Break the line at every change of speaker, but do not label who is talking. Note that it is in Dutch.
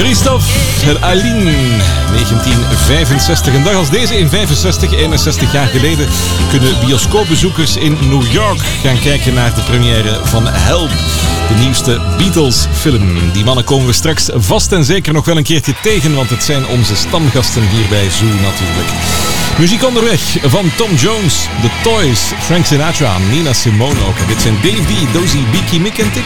Christophe en Aline, 1965. Een dag als deze in 61 jaar geleden kunnen bioscoopbezoekers in New York gaan kijken naar de première van Help, de nieuwste Beatles-film. Die mannen komen we straks vast en zeker nog wel een keertje tegen, want het zijn onze stamgasten hier bij Zoo natuurlijk. Muziek onderweg van Tom Jones, The Toys, Frank Sinatra, Nina Simone ook. En dit zijn Dave D, Dozy, Beaky, Mick en Tik.